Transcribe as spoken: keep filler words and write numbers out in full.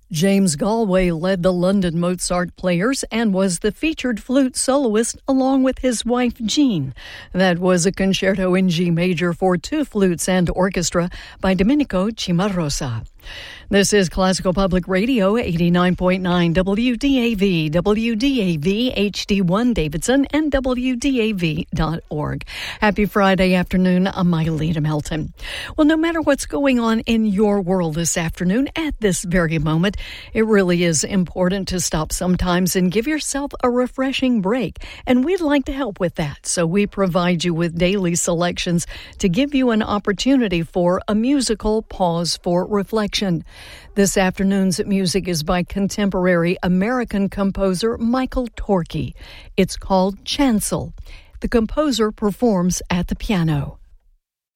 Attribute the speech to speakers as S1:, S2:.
S1: James Galway led the London Mozart Players and was the featured flute soloist along with his wife Jean. That was a concerto in G major for two flutes and orchestra by Domenico Cimarosa. This is Classical Public Radio, eighty-nine point nine W D A V, W D A V H D one Davidson, and W D A V dot org. Happy Friday afternoon. I'm Myleta Melton. Well, no matter what's going on in your world this afternoon, at this very moment, it really is important to stop sometimes and give yourself a refreshing break. And we'd like to help with that. So we provide you with daily selections to give you an opportunity for a musical pause for reflection. This afternoon's music is by contemporary American composer Michael Torke. It's called Chancel. The composer performs at the piano.